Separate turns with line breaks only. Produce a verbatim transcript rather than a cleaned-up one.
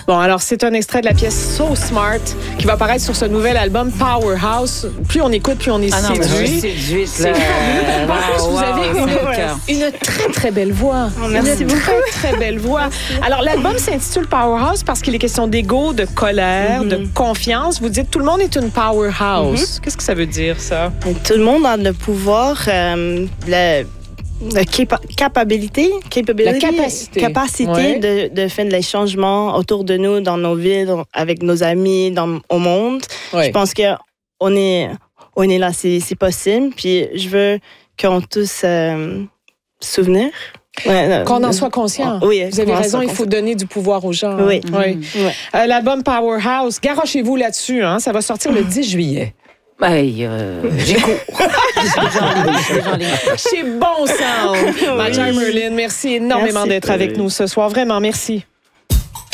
Bon, alors c'est un extrait de la pièce So Smart qui va apparaître sur ce nouvel album Powerhouse. Plus on écoute, plus on est
Ah non,
séduit.
séduite,
C'est
là.
fabuleux. En plus,
Wow,
vous
wow,
avez
wow,
une, une très, très belle voix.
Oh, merci
une
beaucoup.
très, très belle voix. Alors, l'album s'intitule Powerhouse parce qu'il est question d'ego, de colère, mm-hmm. de confiance. Vous dites tout le monde est une powerhouse. Mm-hmm. Qu'est-ce que ça veut dire, ça?
Tout le monde a le pouvoir, euh, le... La capa- capabilité, capability,
la capacité,
capacité
ouais.
de, de faire les changements autour de nous, dans nos villes, avec nos amis, dans, au monde. Ouais. Je pense qu'on est, on est là, c'est, c'est possible. Puis je veux qu'on tous euh, se souvenir.
Ouais, qu'on en soit conscient.
Oh, oui,
vous avez raison, il faut donner du pouvoir aux gens.
Oui.
Hein? oui. Mmh. Ouais. Euh, l'album Powerhouse, garochez-vous là-dessus. Hein? Ça va sortir le dix juillet.
Hey, euh, j'ai cours.
Chez Bon Sound. Maja Merlin, merci énormément oui, d'être avec nous ce soir. Vraiment, merci.